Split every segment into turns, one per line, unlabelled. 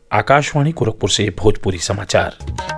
आकाशवाणी गोरखपुर से भोजपुरी समाचार।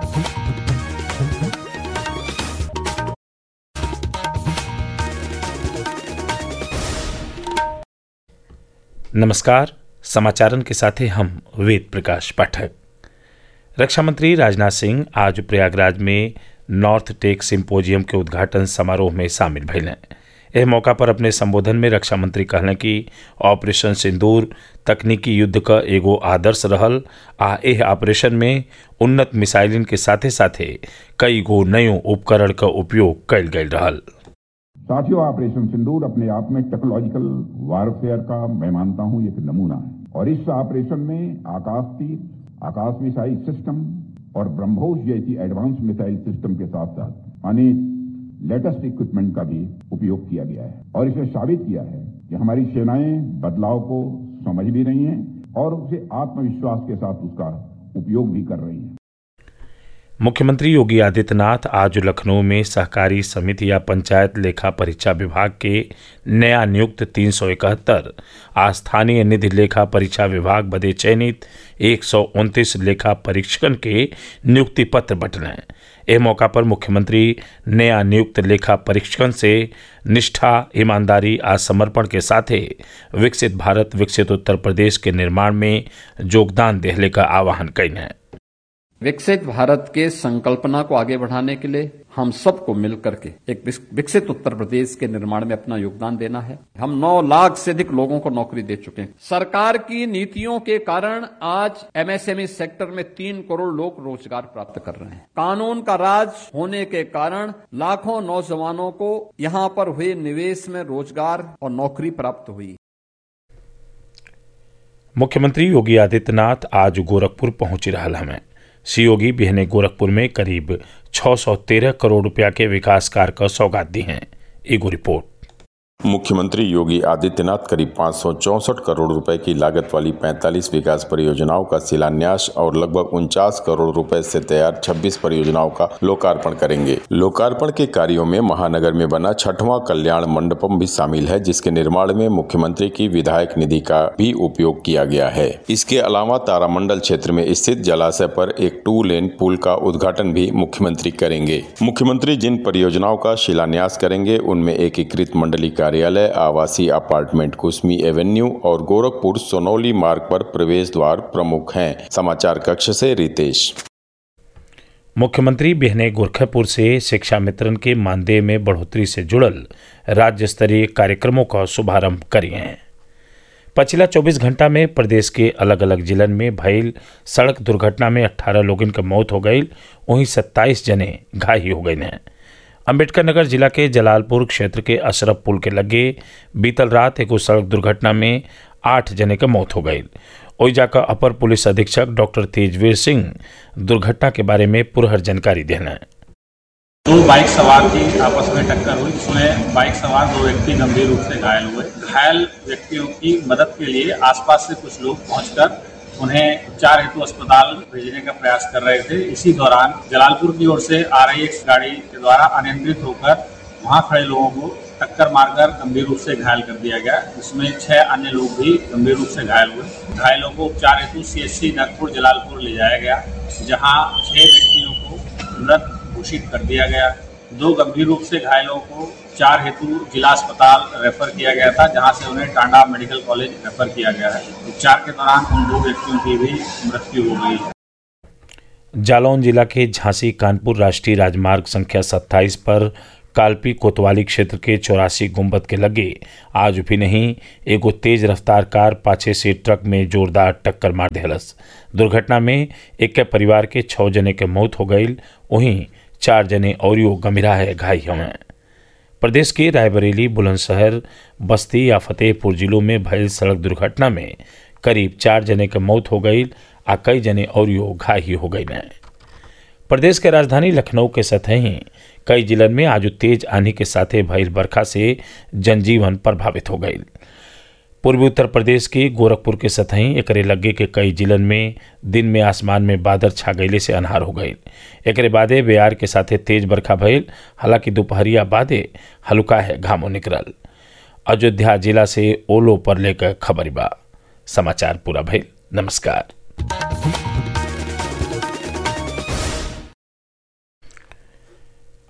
नमस्कार, समाचारन के साथ हम वेद प्रकाश पाठक। रक्षा मंत्री राजनाथ सिंह आज प्रयागराज में नॉर्थ टेक सिंपोजियम के उद्घाटन समारोह में शामिल भइले। एह मौका पर अपने संबोधन में रक्षा मंत्री कहले कि ऑपरेशन सिंदूर तकनीकी युद्ध का एगो आदर्श रहल आ एह ऑपरेशन में उन्नत मिसाइलिन के साथे साथे कई गो नयो उपकरण का उपयोग कइल गइल रहल।
साथियों, ऑपरेशन सिंदूर अपने आप में टेक्नोलॉजिकल वारफेयर का मैं मानता हूं एक नमूना है और इस ऑपरेशन में आकाश तीर, आकाश मिसाइल सिस्टम और ब्रह्मोस जैसी एडवांस मिसाइल सिस्टम के साथ साथ अनेक लेटेस्ट इक्विपमेंट का भी उपयोग किया गया है और इसे साबित किया है कि हमारी सेनाएं बदलाव को समझ भी रही हैं और उसे आत्मविश्वास के साथ उसका उपयोग भी कर रही हैं।
मुख्यमंत्री योगी आदित्यनाथ आज लखनऊ में सहकारी समिति या पंचायत लेखा परीक्षा विभाग के नया नियुक्त 371 स्थानीय निधि लेखा परीक्षा विभाग बदे चयनित 129 लेखा परीक्षकन के नियुक्ति पत्र बंटने। एह मौका पर मुख्यमंत्री नया नियुक्त लेखा परीक्षकन से निष्ठा, ईमानदारी आ समर्पण के साथे विकसित भारत विकसित उत्तर प्रदेश के निर्माण में योगदान देहले का आह्वान कइने।
विकसित भारत के संकल्पना को आगे बढ़ाने के लिए हम सबको मिलकर के एक विकसित उत्तर प्रदेश के निर्माण में अपना योगदान देना है। हम 9 लाख से अधिक लोगों को नौकरी दे चुके हैं। सरकार की नीतियों के कारण आज एमएसएमई सेक्टर में 3 करोड़ लोग रोजगार प्राप्त कर रहे हैं। कानून का राज होने के कारण लाखों नौजवानों को यहां पर हुए निवेश में रोजगार और नौकरी प्राप्त हुई।
मुख्यमंत्री योगी आदित्यनाथ आज गोरखपुर पहुंच रहा हमें। श्री योगी बिहने गोरखपुर में करीब 613 करोड़ रुपया के विकास कार्य का सौगात दी हैं। एगो रिपोर्ट।
मुख्यमंत्री योगी आदित्यनाथ करीब 564 करोड़ रुपए की लागत वाली 45 विकास परियोजनाओं का शिलान्यास और लगभग 49 करोड़ रुपए से तैयार 26 परियोजनाओं का लोकार्पण करेंगे। लोकार्पण के कार्यों में महानगर में बना 6वां कल्याण मंडपम भी शामिल है, जिसके निर्माण में मुख्यमंत्री की विधायक निधि का भी उपयोग किया गया है। इसके अलावा तारामंडल क्षेत्र में स्थित जलाशय पर एक 2 लेन पुल का उद्घाटन भी मुख्यमंत्री करेंगे। मुख्यमंत्री जिन परियोजनाओं का शिलान्यास करेंगे उनमें एकीकृत मंडलीय कार्यालय, आवासीय अपार्टमेंट कुसमी एवेन्यू और गोरखपुर सोनौली मार्ग पर प्रवेश द्वार प्रमुख हैं। समाचार कक्ष से रितेश।
मुख्यमंत्री बिहने गोरखपुर से शिक्षा मित्रन के मानदेय में बढ़ोतरी से जुड़ल राज्य स्तरीय कार्यक्रमों का शुभारंभ करिए हैं। पिछला 24 घंटा में प्रदेश के अलग अलग जिलन में भइल सड़क दुर्घटना में 18 लोगन की मौत हो गई, वहीं 27 जने घायल हो गए हैं। अम्बेडकर नगर जिला के जलालपुर क्षेत्र के अशरफ पुल के लगे बीतल रात एक सड़क दुर्घटना में 8 जने की मौत हो गई। ओइजा का अपर पुलिस अधीक्षक डॉक्टर तेजवीर सिंह दुर्घटना के बारे में पुरहर जानकारी देना।
2 बाइक सवार की आपस में टक्कर हुई, जिसमें बाइक सवार 2 व्यक्ति गंभीर रूप से घायल हुए। घायल व्यक्तियों की मदद के लिए आसपास से कुछ लोग पहुंचकर उन्हें उपचार हेतु अस्पताल भेजने का प्रयास कर रहे थे। इसी दौरान जलालपुर की ओर से आ रही एक गाड़ी के द्वारा अनियंत्रित होकर वहां खड़े लोगों को टक्कर मारकर गंभीर रूप से घायल कर दिया गया, जिसमें 6 अन्य लोग भी गंभीर रूप से घायल हुए। घायलों को उपचार हेतु CHC नगपुर जलालपुर ले जाया गया, जहां 6 व्यक्तियों को मृत घोषित कर दिया गया। 2 गंभीर रूप से घायलों को उपचार हेतु जिला अस्पताल रेफर किया गया था, जहां से उन्हें टांडा मेडिकल कॉलेज रेफर किया गया है। उपचार के दौरान उन 2 व्यक्तियों की भी मृत्यु हो गई है।
जालौन जिला के झांसी कानपुर राष्ट्रीय राजमार्ग संख्या 27 पर कालपी कोतवाली क्षेत्र के 84 गुंबद के लगे आज भी नहीं एगो तेज रफ्तार कार पाछे से ट्रक में जोरदार टक्कर मार देहलस। दुर्घटना में एक परिवार के 6 जने के मौत हो गई, वहीं 4 जने और गंभीरा है घायल हुए। प्रदेश के रायबरेली, बुलंदशहर, बस्ती या फतेहपुर जिलों में भयल सड़क दुर्घटना में करीब 4 जने की मौत हो गई आ कई जने और घायल हो गए हैं। प्रदेश के राजधानी लखनऊ के सतही कई जिलन में आज तेज आंधी के साथ भयल बरखा से जनजीवन प्रभावित हो गई। पूर्वी उत्तर प्रदेश के गोरखपुर के सतही एकरे लगे के कई जिलन में दिन में आसमान में बादल छा गईले से अन्हार हो गई। एकरे बादे बेयार के साथे तेज बरखा भइल, हालांकि दोपहरिया बादे हल्का है घामो निकलल। अयोध्या जिला से ओलो पर लेकर खबर बा। समाचार पूरा भइल। नमस्कार।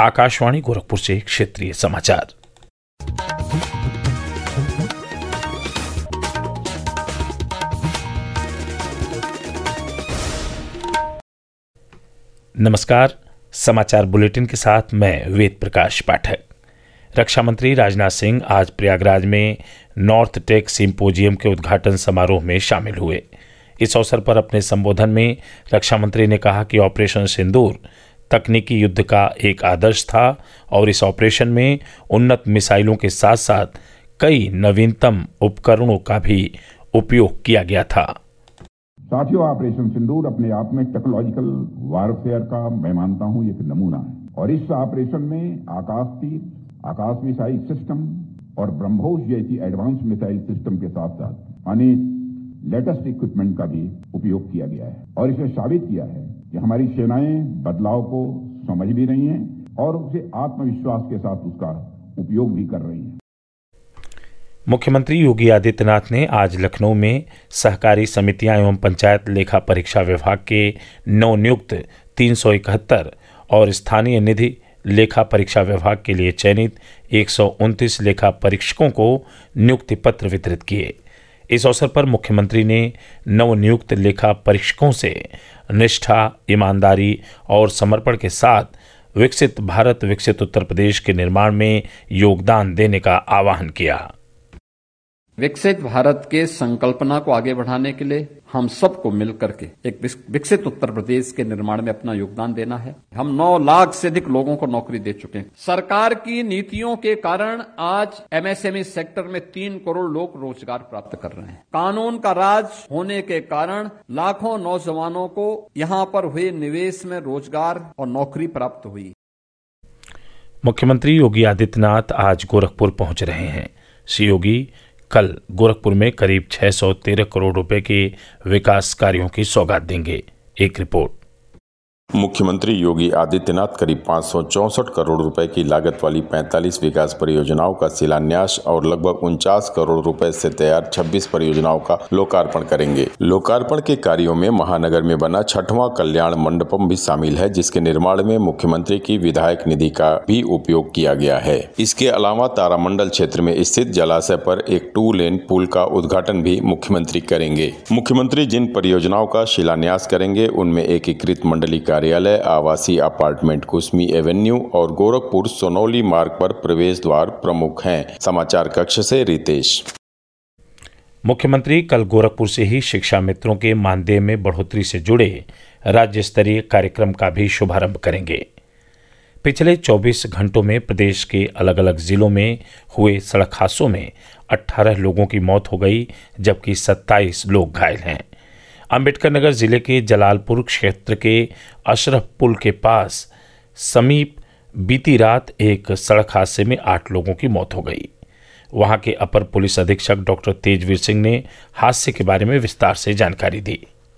आकाशवाणी गोरखपुर से क्षेत्रीय समाचार। नमस्कार, समाचार बुलेटिन के साथ मैं वेद प्रकाश पाठक। रक्षा मंत्री राजनाथ सिंह आज प्रयागराज में नॉर्थ टेक सिंपोजियम के उद्घाटन समारोह में शामिल हुए। इस अवसर पर अपने संबोधन में रक्षा मंत्री ने कहा कि ऑपरेशन सिंदूर तकनीकी युद्ध का एक आदर्श था और इस ऑपरेशन में उन्नत मिसाइलों के साथ साथ कई नवीनतम उपकरणों का भी उपयोग किया गया था।
साथियों, ऑपरेशन सिंदूर अपने आप में टेक्नोलॉजिकल वारफेयर का मैं मानता हूं एक नमूना है और इस ऑपरेशन में आकाश तीर, आकाश मिसाइल सिस्टम और ब्रह्मोस जैसी एडवांस मिसाइल सिस्टम के साथ साथ अनेक लेटेस्ट इक्विपमेंट का भी उपयोग किया गया है और इसने साबित किया है कि हमारी सेनाएं बदलाव को समझ भी रही हैं और उसे आत्मविश्वास के साथ उसका उपयोग भी कर रही हैं।
मुख्यमंत्री योगी आदित्यनाथ ने आज लखनऊ में सहकारी समितियां एवं पंचायत लेखा परीक्षा विभाग के नवनियुक्त 371 और स्थानीय निधि लेखा परीक्षा विभाग के लिए चयनित 129 लेखा परीक्षकों को नियुक्ति पत्र वितरित किए। इस अवसर पर मुख्यमंत्री ने नवनियुक्त लेखा परीक्षकों से निष्ठा, ईमानदारी और समर्पण के साथ विकसित भारत, विकसित उत्तर प्रदेश के निर्माण में योगदान देने का आह्वान किया।
विकसित भारत के संकल्पना को आगे बढ़ाने के लिए हम सबको मिलकर के एक विकसित उत्तर प्रदेश के निर्माण में अपना योगदान देना है। हम 9 लाख से अधिक लोगों को नौकरी दे चुके हैं। सरकार की नीतियों के कारण आज एमएसएमई सेक्टर में 3 करोड़ लोग रोजगार प्राप्त कर रहे हैं। कानून का राज होने के कारण लाखों नौजवानों को यहां पर हुए निवेश में रोजगार और नौकरी प्राप्त हुई।
मुख्यमंत्री योगी आदित्यनाथ आज गोरखपुर पहुंच रहे हैं। श्री योगी कल गोरखपुर में करीब 613 करोड़ रुपए के विकास कार्यों की सौगात देंगे। एक रिपोर्ट।
मुख्यमंत्री योगी आदित्यनाथ करीब 564 करोड़ रुपए की लागत वाली 45 विकास परियोजनाओं का शिलान्यास और लगभग 49 करोड़ रुपए से तैयार 26 परियोजनाओं का लोकार्पण करेंगे। लोकार्पण के कार्यों में महानगर में बना 6वां कल्याण मंडपम भी शामिल है, जिसके निर्माण में मुख्यमंत्री की विधायक निधि का भी उपयोग किया गया है। इसके अलावा तारामंडल क्षेत्र में स्थित जलाशय पर एक 2 लेन पुल का उद्घाटन भी मुख्यमंत्री करेंगे। मुख्यमंत्री जिन परियोजनाओं का शिलान्यास करेंगे उनमें एकीकृत मंडली कार्यालय, आवासीय अपार्टमेंट कुसमी एवेन्यू और गोरखपुर सोनौली मार्ग पर प्रवेश द्वार प्रमुख हैं। समाचार कक्ष से रितेश।
मुख्यमंत्री कल गोरखपुर से ही शिक्षा मित्रों के मानदेय में बढ़ोतरी से जुड़े राज्य स्तरीय कार्यक्रम का भी शुभारंभ करेंगे। पिछले 24 घंटों में प्रदेश के अलग अलग जिलों में हुए सड़क हादसों में 18 लोगों की मौत हो गई, जबकि 27 लोग घायल हैं। अंबेडकर नगर जिले के जलालपुर क्षेत्र के अशरफ पुल के पास समीप बीती रात एक सड़क हादसे में 8 लोगों की मौत हो गई। वहां के अपर पुलिस अधीक्षक डॉक्टर तेजवीर सिंह ने हादसे के बारे में विस्तार से जानकारी दी।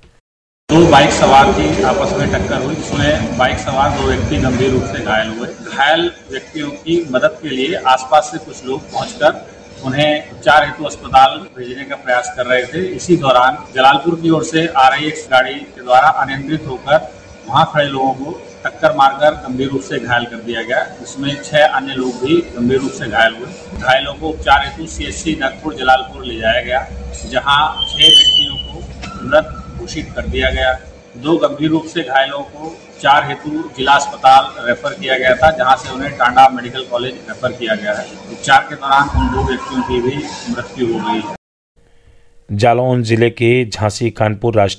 2 बाइक सवार की आपस में टक्कर हुई, जिसमें बाइक सवार 2 व्यक्ति गंभीर रूप से घायल हुए। घायल व्यक्तियों की मदद के लिए आसपास से कुछ लोग पहुंचकर उन्हें उपचार हेतु अस्पताल भेजने का प्रयास कर रहे थे। इसी दौरान जलालपुर की ओर से आ रही एक गाड़ी के द्वारा अनियंत्रित होकर वहां खड़े लोगों को टक्कर मारकर गंभीर रूप से घायल कर दिया गया, जिसमें 6 अन्य लोग भी गंभीर रूप से घायल हुए। घायलों को उपचार हेतु CHC नगपुर जलालपुर ले जाया गया, जहां 6 व्यक्तियों को मृत घोषित कर दिया गया। 2 गंभीर रूप से घायलों को उपचार हेतु जिला अस्पताल रेफर किया गया था, जहां से उन्हें टांडा मेडिकल कॉलेज रेफर किया गया है। उपचार के दौरान उन 2 व्यक्तियों की भी मृत्यु हो गई है।
जालौन जिले के झांसी कानपुर राष्ट्रीय